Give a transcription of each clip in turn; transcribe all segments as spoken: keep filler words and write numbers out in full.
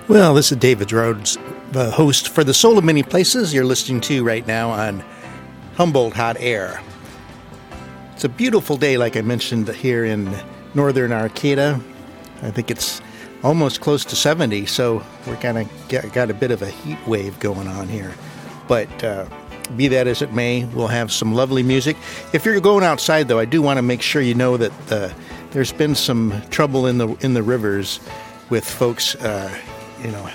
Well, this is David Rhodes, the host for The Soul of Many Places you're listening to right now on Humboldt Hot Air. It's a beautiful day, like I mentioned, here in northern Arcata. I think it's almost close to seventy, so we're kind of got, got a bit of a heat wave going on here. But uh, be that as it may, we'll have some lovely music. If you're going outside, though, I do want to make sure you know that uh, there's been some trouble in the in the rivers with folks, uh, you know,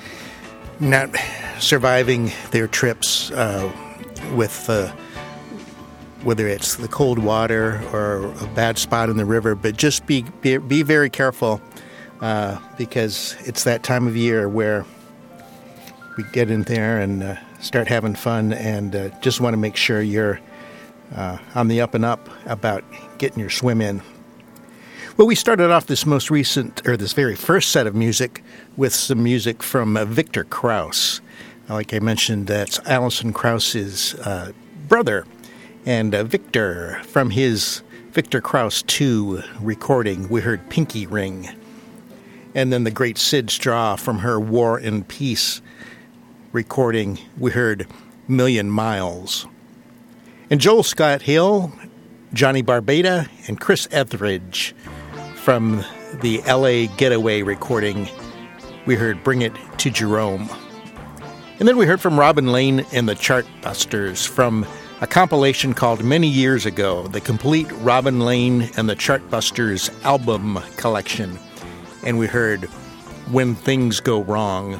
not surviving their trips uh, with uh, whether it's the cold water or a bad spot in the river. But just be be, be very careful uh, because it's that time of year where we get in there and uh, start having fun, and uh, just want to make sure you're uh, on the up and up about getting your swim in. Well, we started off this most recent, or this very first set of music with some music from uh, Victor Krauss. Like I mentioned, that's Alison Krauss's uh, brother. And uh, Victor, from his Victor Krauss two recording, we heard Pinky Ring. And then the great Sid Straw from her War and Peace recording, we heard Million Miles. And Joel Scott Hill, Johnny Barbada, and Chris Etheridge from the L A Getaway recording, we heard Bring It to Jerome. And then we heard from Robin Lane and the Chartbusters from a compilation called Many Years Ago, the complete Robin Lane and the Chartbusters album collection. And we heard When Things Go Wrong.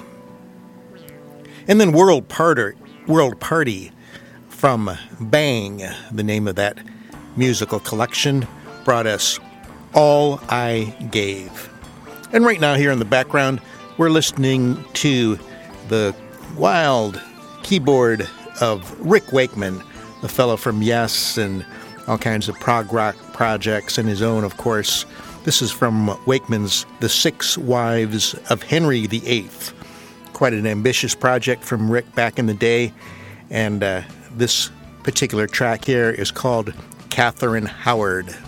And then World Party, World Party from Bang, the name of that musical collection, brought us All I Gave. And right now here in the background, we're listening to the wild keyboard of Rick Wakeman, the fellow from Yes and all kinds of prog rock projects, and his own, of course. This is from Wakeman's The Six Wives of Henry the Eighth. Quite an ambitious project from Rick back in the day. And uh, this particular track here is called Catherine Howard.